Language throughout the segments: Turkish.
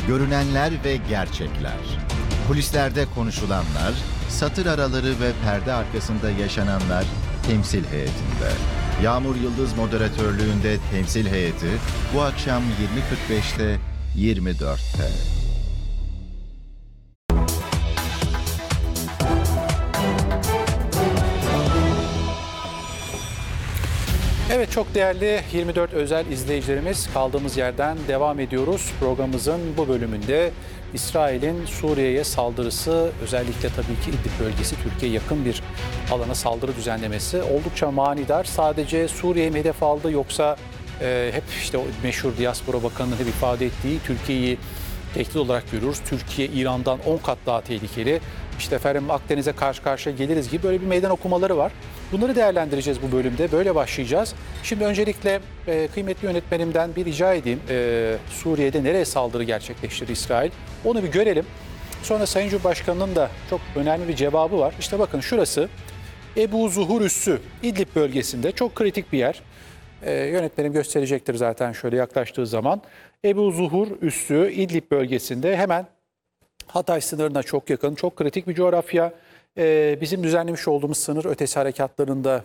Görünenler ve gerçekler. Kulislerde konuşulanlar, satır araları ve perde arkasında yaşananlar temsil heyetinde. Yağmur Yıldız moderatörlüğünde temsil heyeti bu akşam 20.45'te 24'te. Evet, çok değerli 24 özel izleyicilerimiz, kaldığımız yerden devam ediyoruz. Programımızın bu bölümünde İsrail'in Suriye'ye saldırısı, özellikle tabii ki İdlib bölgesi, Türkiye'ye yakın bir alana saldırı düzenlemesi oldukça manidar. Sadece Suriye'yi mi hedef aldı, yoksa hep işte o meşhur Diaspora Bakanı'nın hep ifade ettiği Türkiye'yi tehdit olarak görüyoruz. Türkiye İran'dan 10 kat daha tehlikeli. İşte efendim Akdeniz'e karşı karşıya geliriz gibi böyle bir meydan okumaları var. Bunları değerlendireceğiz bu bölümde. Böyle başlayacağız. Şimdi öncelikle kıymetli yönetmenimden bir rica edeyim. Suriye'de nereye saldırı gerçekleştirdi İsrail? Onu bir görelim. Sonra Sayın Cumhurbaşkanı'nın da çok önemli bir cevabı var. İşte bakın şurası Ebu Zuhur Üssü, İdlib bölgesinde çok kritik bir yer. Yönetmenim gösterecektir zaten şöyle yaklaştığı zaman. Ebu Zuhur Üssü, İdlib bölgesinde hemen Hatay sınırına çok yakın, çok kritik bir coğrafya. Bizim düzenlemiş olduğumuz sınır ötesi harekatlarında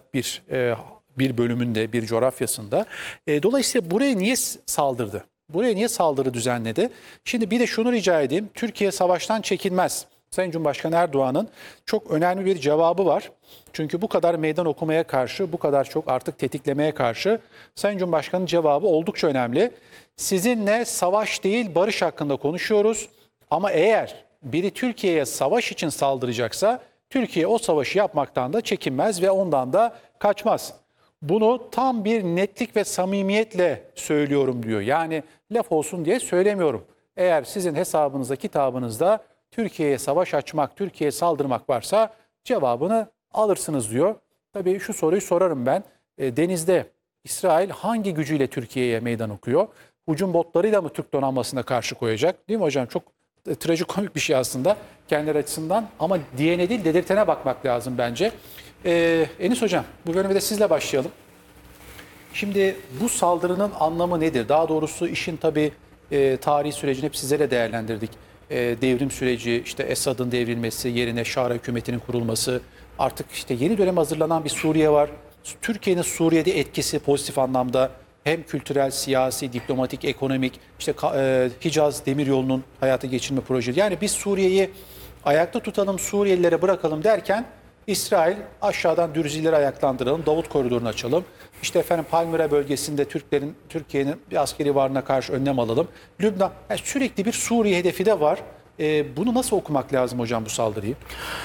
bir bölümünde, bir coğrafyasında. Dolayısıyla buraya niye saldırdı? Buraya niye saldırı düzenledi? Şimdi bir de şunu rica edeyim. Türkiye savaştan çekinmez. Sayın Cumhurbaşkanı Erdoğan'ın çok önemli bir cevabı var. Çünkü bu kadar meydan okumaya karşı, bu kadar çok artık tetiklemeye karşı Sayın Cumhurbaşkanı'nın cevabı oldukça önemli. Sizinle savaş değil, barış hakkında konuşuyoruz. Ama eğer biri Türkiye'ye savaş için saldıracaksa Türkiye o savaşı yapmaktan da çekinmez ve ondan da kaçmaz. Bunu tam bir netlik ve samimiyetle söylüyorum diyor. Yani laf olsun diye söylemiyorum. Eğer sizin hesabınızda, kitabınızda Türkiye'ye savaş açmak, Türkiye'ye saldırmak varsa cevabını alırsınız diyor. Tabii şu soruyu sorarım ben. Denizde İsrail hangi gücüyle Türkiye'ye meydan okuyor? Hücum botlarıyla mı Türk donanmasına karşı koyacak? Değil mi hocam? Çok trajikomik bir şey aslında kendileri açısından, ama diyene değil dedirtene bakmak lazım bence. Enis Hocam, bu bölümde sizle başlayalım. Şimdi bu saldırının anlamı nedir? Daha doğrusu işin tabii tarihi sürecini hep sizlere değerlendirdik. Devrim süreci, işte Esad'ın devrilmesi, yerine Şara hükümetinin kurulması, artık işte yeni döneme hazırlanan bir Suriye var. Türkiye'nin Suriye'de etkisi pozitif anlamda, hem kültürel, siyasi, diplomatik, ekonomik, işte Hicaz Demiryolu'nun hayata geçirme projesi. Yani biz Suriye'yi ayakta tutalım, Suriyelilere bırakalım derken İsrail aşağıdan Dürzileri ayaklandıralım, Davut Koridoru'nu açalım. İşte efendim Palmyra bölgesinde Türkiye'nin bir askeri varlığına karşı önlem alalım. Lübnan, yani sürekli bir Suriye hedefi de var. Bunu nasıl okumak lazım hocam, bu saldırıyı?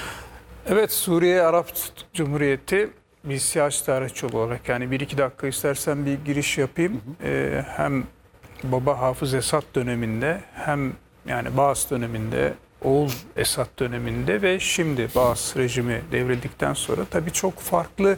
Evet, Suriye Arap Cumhuriyeti bir siyasi tarihçi olarak, yani bir iki dakika istersen bir giriş yapayım. Hem baba Hafız Esad döneminde, hem yani Baas döneminde, oğul Esad döneminde ve şimdi Baas rejimi devrildikten sonra tabii çok farklı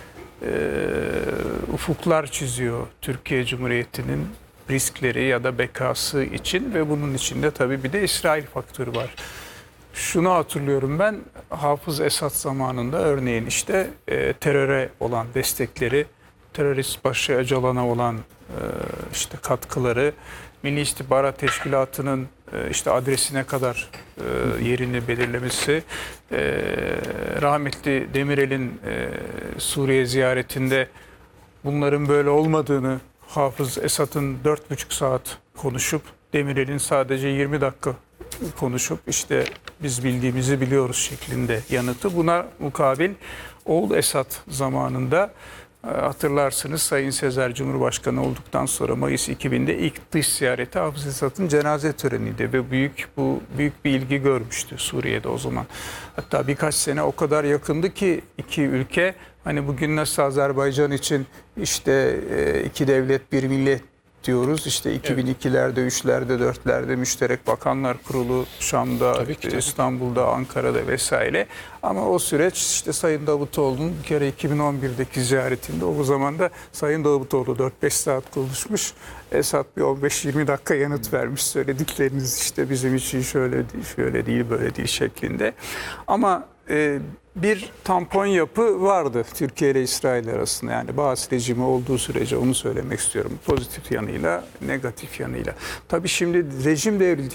ufuklar çiziyor Türkiye Cumhuriyeti'nin riskleri ya da bekası için ve bunun içinde tabii bir de İsrail faktörü var. Şunu hatırlıyorum ben, Hafız Esad zamanında örneğin işte teröre olan destekleri, terörist başı Öcalan'a olan işte katkıları, Milli İstihbarat Teşkilatı'nın işte adresine kadar yerini belirlemesi, rahmetli Demirel'in Suriye ziyaretinde bunların böyle olmadığını Hafız Esad'ın 4,5 saat konuşup Demirel'in sadece 20 dakika konuşup işte biz bildiğimizi biliyoruz şeklinde yanıtı. Buna mukabil oğul Esad zamanında hatırlarsınız Sayın Sezer Cumhurbaşkanı olduktan sonra Mayıs 2000'de ilk dış ziyareti Hafız Esad'ın cenaze töreniydi ve büyük bir ilgi görmüştü Suriye'de o zaman. Hatta birkaç sene o kadar yakındı ki iki ülke, hani bugün nasıl Azerbaycan için işte iki devlet bir millet diyoruz. İşte 2002'lerde, 3'lerde, 4'lerde Müşterek Bakanlar Kurulu Şam'da, tabii. İstanbul'da, Ankara'da vesaire. Ama o süreç işte Sayın Davutoğlu'nun bir kere 2011'deki ziyaretinde, o zaman da Sayın Davutoğlu 4-5 saat konuşmuş. Esad bir 15-20 dakika yanıt vermiş. Söyledikleriniz işte bizim için şöyle değil, böyle değil şeklinde. Ama bir tampon yapı vardı Türkiye ile İsrail arasında. Yani Baas rejimi olduğu sürece, onu söylemek istiyorum. Pozitif yanıyla, negatif yanıyla. Tabii şimdi rejim devrildi.